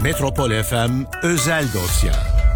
Metropol FM özel dosya.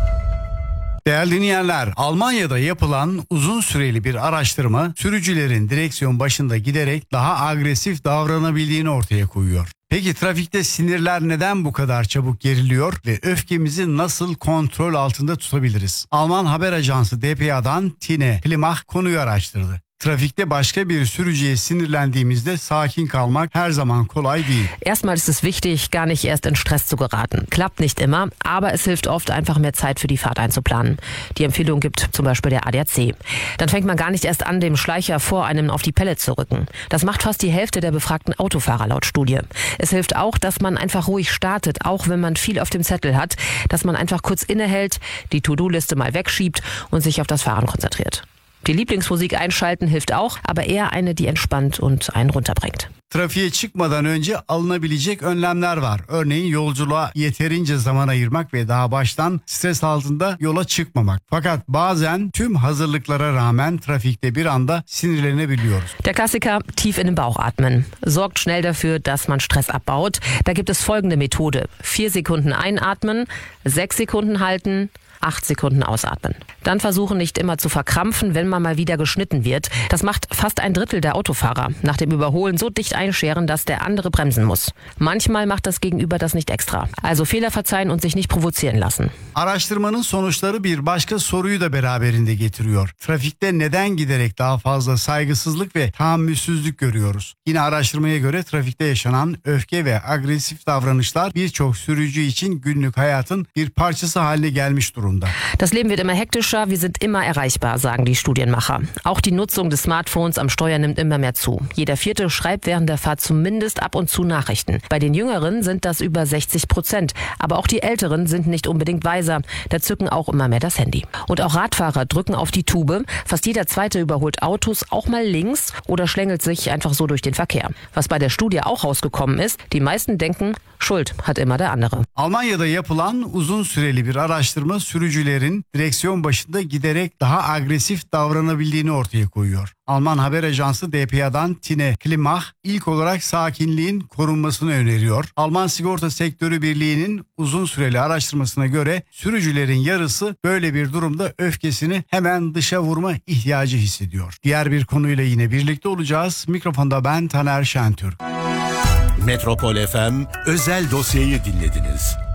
Değerli dinleyenler, Almanya'da yapılan uzun süreli bir araştırma sürücülerin direksiyon başında giderek daha agresif davranabildiğini ortaya koyuyor. Peki trafikte sinirler neden bu kadar çabuk geriliyor ve öfkemizi nasıl kontrol altında tutabiliriz? Alman haber ajansı dpa'dan Tine Klimach konuyu araştırdı. Trafikte başka bir sürücüye sinirlendiğimizde sakin kalmak her zaman kolay değil. Erstmal ist es wichtig, gar nicht erst in Stress zu geraten. Klappt nicht immer, aber es hilft oft, einfach mehr Zeit für die Fahrt einzuplanen. Die Empfehlung gibt zum Beispiel der ADAC. Dann fängt man gar nicht erst an, dem Schleicher vor einem auf die Pelle zu rücken. Das macht fast die Hälfte der befragten Autofahrer laut Studie. Es hilft auch, dass man einfach ruhig startet, auch wenn man viel auf dem Zettel hat, dass man einfach kurz innehält, die To-Do-Liste mal wegschiebt und sich auf das Fahren konzentriert. Die Lieblingsmusik einschalten hilft auch, aber eher eine, die entspannt und einen runterbringt. Trafiğe çıkmadan önce alınabilecek önlemler var. Örneğin yolculuğa yeterince zaman ayırmak ve daha baştan stres altında yola çıkmamak. Fakat bazen tüm hazırlıklara rağmen trafikte bir anda sinirlenebiliyoruz. Der Klassiker, tief in den Bauch atmen. Sorgt schnell dafür, dass man Stress abbaut. Da gibt es folgende Methode. 4 Sekunden einatmen, 6 Sekunden halten, 8 Sekunden ausatmen. Dann versuchen nicht immer zu verkrampfen, wenn man mal wieder geschnitten wird. Das macht fast ein Drittel der Autofahrer. Nach dem Überholen so dicht einscheren, dass der andere bremsen muss. Manchmal macht das Gegenüber das nicht extra. Also Fehler verzeihen und sich nicht provozieren lassen. Araştırmanın sonuçları bir başka soruyu da beraberinde getiriyor. Trafikte neden giderek daha fazla saygısızlık ve tahammülsüzlük görüyoruz? Yine araştırmaya göre trafikte yaşanan öfke ve agresif davranışlar birçok sürücü için günlük hayatın bir parçası haline gelmiş durumda. Das Leben wird immer hektischer, wir sind immer erreichbar, sagen die Studienmacher. Auch die Nutzung des Smartphones am Steuer nimmt immer mehr zu. Jeder Vierte schreibt während der Fahrt zumindest ab und zu Nachrichten. Bei den Jüngeren sind das über 60%. Aber auch die Älteren sind nicht unbedingt weiser. Da zücken auch immer mehr das Handy. Und auch Radfahrer drücken auf die Tube. Fast jeder Zweite überholt Autos auch mal links oder schlängelt sich einfach so durch den Verkehr. Was bei der Studie auch rausgekommen ist, die meisten denken, Schuld hat immer der andere. Almanya'da yapılan uzun süreli bir araştırma sürücülerin direksiyon başında giderek daha agresif davranabildiğini ortaya koyuyor. Alman haber ajansı dpa'dan Tine Klimach ilk olarak sakinliğin korunmasını öneriyor. Alman Sigorta Sektörü Birliği'nin uzun süreli araştırmasına göre sürücülerin yarısı böyle bir durumda öfkesini hemen dışa vurma ihtiyacı hissediyor. Diğer bir konuyla yine birlikte olacağız. Mikrofonda ben Taner Şentürk. Metropol FM özel dosyayı dinlediniz.